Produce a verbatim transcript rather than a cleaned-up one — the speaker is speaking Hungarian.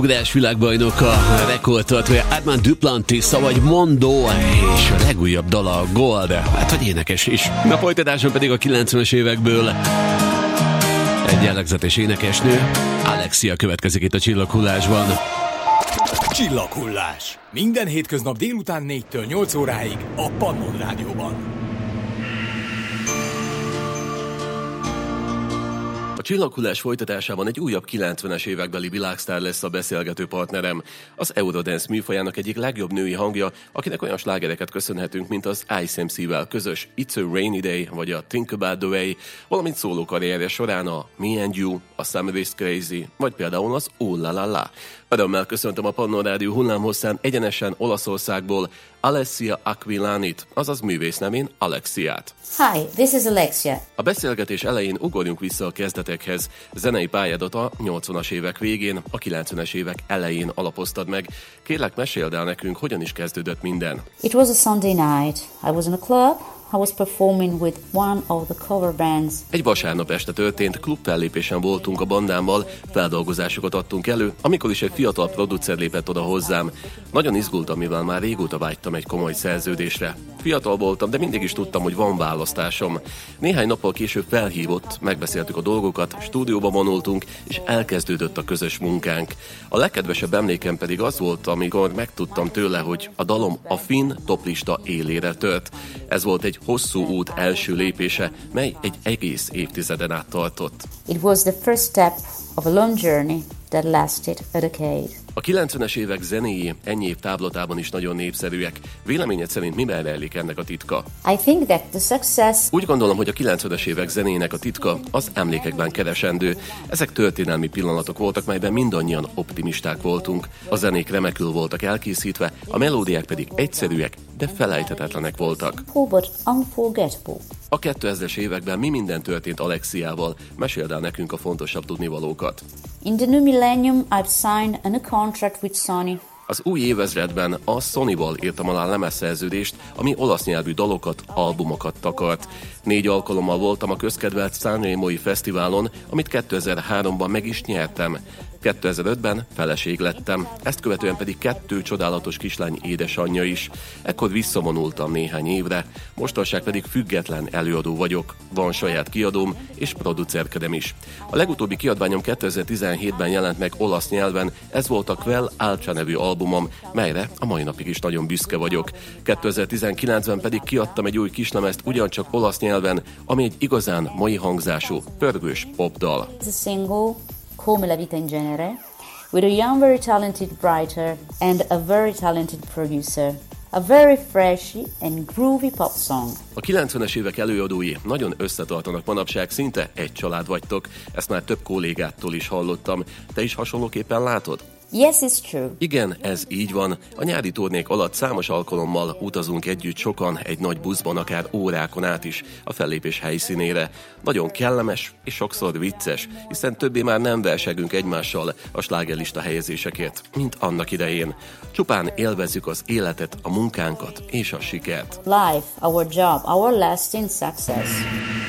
Ugrás világbajnoka, rekordtartója Armand Duplantis, vagy Mondo, és a legújabb dala a Gold, hát hogy énekes is. A folytatáson pedig a kilencvenes évekből egy jellegzetes énekesnő, Alexia következik itt a Csillaghullásban. Csillaghullás. Minden hétköznap délután négytől nyolc óráig a Pannon Rádióban. A Csillaghullás folytatásában egy újabb kilencvenes évekbeli világsztár lesz a beszélgető partnerem. Az Eurodance műfajának egyik legjobb női hangja, akinek olyan slágereket köszönhetünk, mint az Ice em cé-vel közös It's a Rainy Day, vagy a Think About the Way, valamint szóló karrierje során a Me and You, a Summer is Crazy, vagy például az Oh La La La. Örömmel köszöntöm a Pannon Rádió hullámhosszán egyenesen Olaszországból Alessia Aquilánit, azaz művész nevén Alexiát. Hi, this is Alexia. A beszélgetés elején ugorjunk vissza a kezdetekhez. Zenei pályádat a nyolcvanas évek végén, a kilencvenes évek elején alapoztad meg. Kérlek, meséld el nekünk, hogyan is kezdődött minden. It was a Sunday night. I was in a club. I was performing with one of the cover bands. Egy vasárnap este történt, klubfellépésen voltunk a bandámmal, feldolgozásokat adtunk elő, amikor is egy fiatal producer lépett oda hozzám. Nagyon izgultam, mivel már régóta vágytam egy komoly szerződésre. Fiatal voltam, de mindig is tudtam, hogy van választásom. Néhány nappal később felhívott, megbeszéltük a dolgokat, stúdióba vonultunk, és elkezdődött a közös munkánk. A legkedvesebb emlékem pedig az volt, amikor megtudtam tőle, hogy a dalom a finn toplista élére tört. Ez volt egy hosszú út első lépése, mely egy egész évtizeden át tartott. It was the first step of a long journey that lasted a decade. A kilencvenes évek zenéi ennyi év távlatában is nagyon népszerűek. Véleményed szerint miben rejlik ennek a titka? I think that the success... Úgy gondolom, hogy a kilencvenes évek zenének a titka az emlékekben keresendő. Ezek történelmi pillanatok voltak, melyben mindannyian optimisták voltunk. A zenék remekül voltak elkészítve, a melódiák pedig egyszerűek, de felejthetetlenek voltak. But unforgettable. A kétezres években mi minden történt Alexiával? Meséld el nekünk a fontosabb tudnivalókat. In the new millennium, I've signed a contract with Sony. Az új évezredben a Sonyval írtam alá lemezszerződést, ami olasz nyelvű dalokat, albumokat takart. Négy alkalommal voltam a közkedvelt Sanremói fesztiválon, amit kétezer-háromban meg is nyertem. kétezer-ötben feleség lettem, ezt követően pedig kettő csodálatos kislány édesanyja is. Ekkor visszavonultam néhány évre, mostanság pedig független előadó vagyok. Van saját kiadóm, és producerkedem is. A legutóbbi kiadványom kétezer-tizenhétben jelent meg olasz nyelven, ez volt a Quel Altra nevű albumom, melyre a mai napig is nagyon büszke vagyok. kétezer-tizenkilencben pedig kiadtam egy új kislemezt ugyancsak olasz nyelven, ami egy igazán mai hangzású, pörgős popdal. It's a single, Come la vita in genere, with a young, very talented writer and a very talented producer. A very freshy and groovy pop song. A kilencvenes évek előadói nagyon összetartanak manapság, szinte egy család vagytok. Ezt már több kollégától is hallottam. Te is hasonlóképpen látod? Yes, it's true. Igen, ez így van. A nyári turnék alatt számos alkalommal utazunk együtt sokan, egy nagy buszban, akár órákon át is a fellépés helyszínére. Nagyon kellemes és sokszor vicces, hiszen többé már nem versegünk egymással a slágerlista helyezésekért, mint annak idején. Csupán élvezzük az életet, a munkánkat és a sikert. Life, our job, our lasting success.